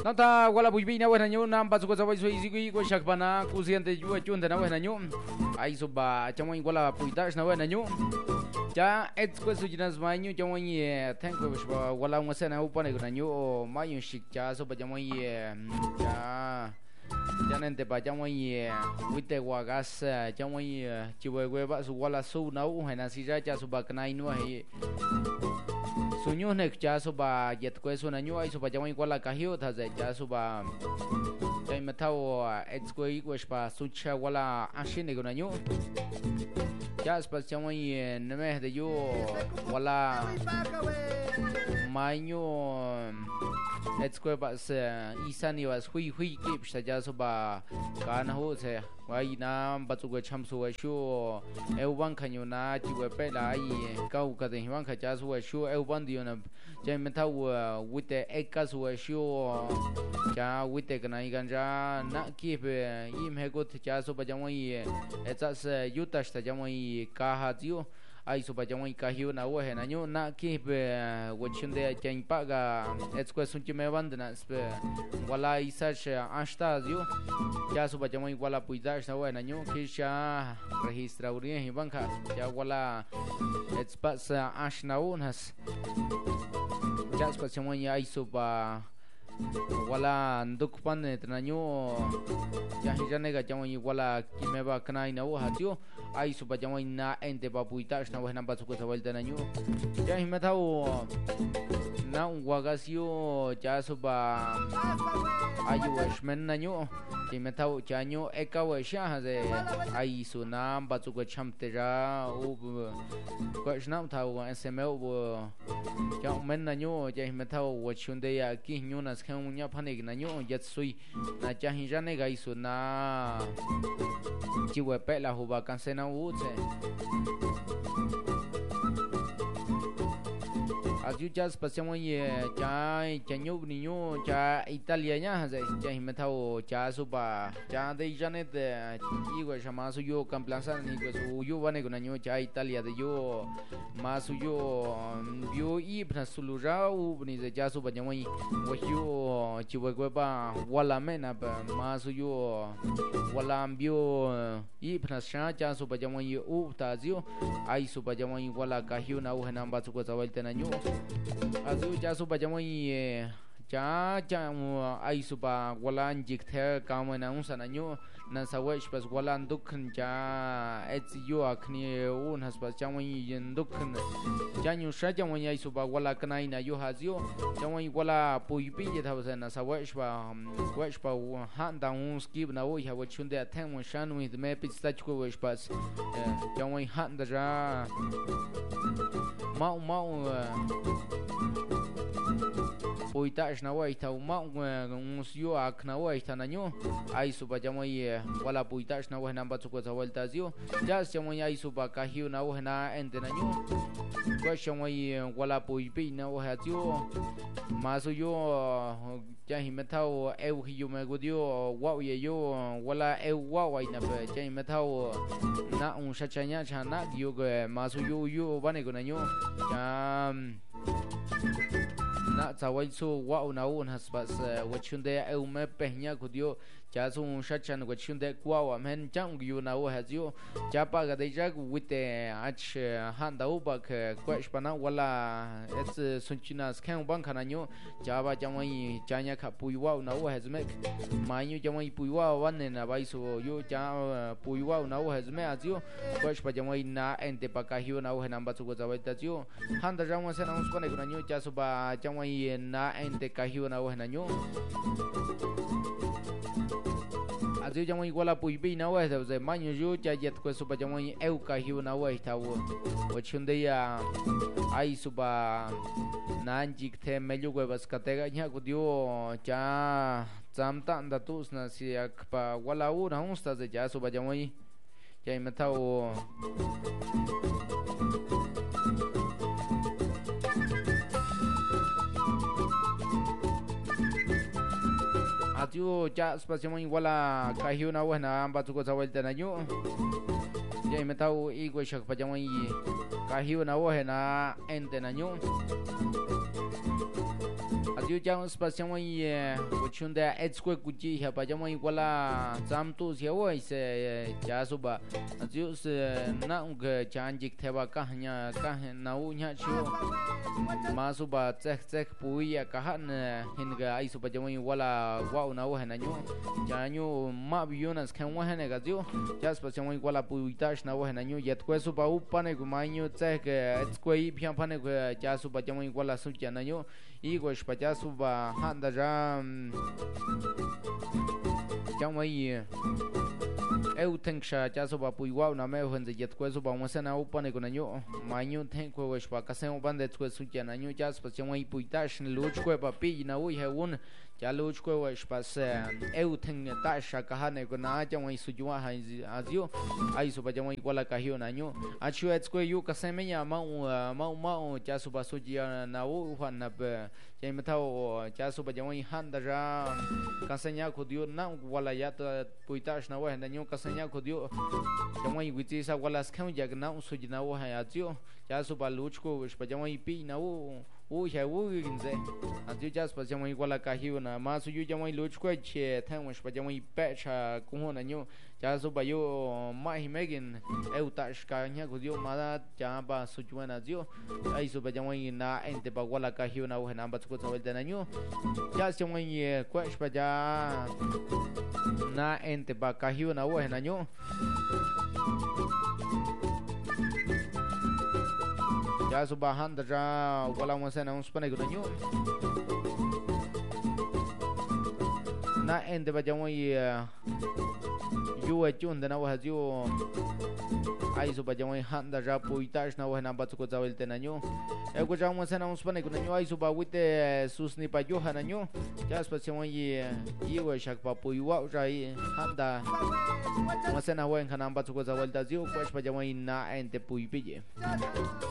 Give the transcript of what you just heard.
Nata wala buibi na wena nyu nam basu ko sawai sui sigi ko shakbana kusiante ju chun na wena nyu ai so ba chamoi wala puitash na wena nyu ja et ko su jinas ma nyu chamoi thank you ba wala ngosena upane ko nyu ma yun shik ja so ba chamoi ja janente ba chamoi wite wagas chamoi chiwe ba su wala su na u hena si ja so ba kanai nu hai sunyo nek cha so ba yet ko so na nyu ai so ba jamai ko la kahio tha za cha so ba dai matao ets ko i ko spa sucha wala ashin ne ko na nyu ya spa jamai ne me de yo wala maño ets ko ba se isani was hui ki psta ja so ba kana ho se wai na ba tu ko cham so wa shu e wan khanyo na chi we pe la ai kau ka de wan kha cha so wa shu e wan dio na ja me ta with the ekas wa shu ja with the kana i gan ja na ki pe im he go cha so ba jang wai e cha se yuta sta jang wai ka ha dio ai so ba jang wai ka hiu na wo he na nyu na ki pe wo chun de chen pa ga ets ko sun chi me wan na spe wala isa she ashta dio ya so ba jang wai wala puida na wa na nyu ki sha registra uri hi banka ya wala ets pa sa ashna unas ya so jang wai ai so ba wala nduk pan ne tnanyo ya hijane ga jamoi wala kimeba kanai na wa hatio ai su ba jamoi na ente ba puita na wa na ba su ko sabal tnanyo ya himatao na wagasio ya su ba ayu shmen nanyo himatao chanyo eka wa sha de ai su na ba su ko chamte ja u ko shnam thao sml wo ya men nanyo ya himatao wa chunde ya ki nyuna kan unya panik na nyo yat sui na chahin jane ga isu na chiwe pe la huba kansena uche azu jas pasamo ye cha chanyo niño cha italia nya za cha himetao cha suba cha de jane de igo chama su yo camplanza ni go su yo bane con año cha italia de yo más yo bio y pnasuluja u ni de cha suba nyamoi wo yo chiwe go ba wala mena ba más yo wala bio y pnasha cha suba nyamoi u tazio ai suba nyamoi wala kahio na u hena ba su ko zawal tenanyo azu ja su ba jamoi ja ai su ba wala njik the kam na un sananyo na sawesh pas wala ndukn ja ets yo akni un has pas jamoi ndukn janyu sha jamoi ai su ba wala kanai na yo hazio jamoi wala puipi je tha na sawesh ba wesh ba han da un skib na wo ya wo chunde athen un shan with me pista chko wesh pas jamoi han da ja mau Poita na wa ita uma un sio ak na wa ita nanyo ai suba jamoi wala poita na wa namba tsuko za vuelta zio ya jamoi ai suba kahiu na wa na ente nanyo ko jamoi wala poipi na wa hatio maso yo ya himetao eu hiyo me godio wa ye yo wala eu wa ina pe ya himetao na un shachanya chana yo maso yo bane ko nanyo ya na zawai so wa una un haspas wachunde eu me pehnya kudio cha su shachan wachunde kwa wa men chang yu na wa hazio cha pa ga deja with ach handa uba ke kwash pana wala ets sunchina skan ban kananyo cha ba jamai chanya kha pui wa na wa hazme manyu jamai pui wa wan na bai so yo cha pui wa na wa hazme azio kwash pa jamai na ente pa ka hiu na wa namba su go zawai tazio handa jamwa se na uns kone kunanyo cha su ba jamai na ente ka hiu na wa nanyo azu jamoi wala puipi na wa da manyu yo cha yet ko su ba jamoi eu ka hiu na wa ta wo chunde ya ai su ba nan jik the melu go bas katega nya ko dio cha chamta da tus na si ak pa wala u na unsta ze ja su ba jamoi ya imetao atiu cha spacio mo wala kahiu na wa na ba tu ko sa vuelta na nyu ya imetao i go shak pa jamoi kahiu na wa na ente na nyu Adiu jang spasiang wai kuchunda etskwe kuji ha pa jang wai wala zam tu sia wai se ja su ba adiu se na ung chan jik theba ka na u nya chu ma su ba tsek pui ya ka han hin ga ai su pa jang wai wala wa na wa na nyu ja nyu ma bi yonas kan wa na ga diu ja spasiang wai wala pui tash na wa na nyu yet kwe su ba u pa ne gu ma nyu tsek etskwe i phiam pa ne gu ja su ba jang wai wala su ja na nyu Igor pa suba handa jam jamai eu tenksha ja suba puiwa na me hunze jet ko suba mosena upane ko nanyo manyo ten ko wesh pa kasen bande ko suja nanyo ja suba jamai puitash luch ko pa pi na u he un ja luch ko wesh pa se eu ten tasha kahane ko na jamai sujwa ha azio ai suba jamai ko la kahio nanyo achu et ko yu kasen me ya ma ja suba suja na u han na be Jai matao cha su ba jamai handa ra kasanya khodio na wala ya ta puitash na wa na nyo kasanya khodio jamai witi sa wala skam jag na su jina wa ya tio cha su ba luch ko ba jamai pi na u ya u ginze atio cha su ba jamai wala ka hiu na ma su yu jamai luch ko che thang wa ba jamai pe cha ku na nyo cha su ba yo ma hi megin eu tash ka nya khodio ma da cha ba su ju na tio ai su ba jamai na ente ba wala ka hiu na wa na ba ko tawal da nanyo ya siang wai kwash pa ja na ente ba kahiu na wa nanyo ya subahan da wala mo sa na uns pa na nanyo na ente ba ja wai yu chun da na wa ju ai su ba ja wai han da puitash na wa na ba ko tawal da nanyo Ego jang mo sana uns pa na kunanyo ai suba wite susni pa yo hananyo jas pa siang yi wa shak pa pu wa rai handa mo sana wa en kanamba ko zawal da zio kwash pa jamai na ente pu pi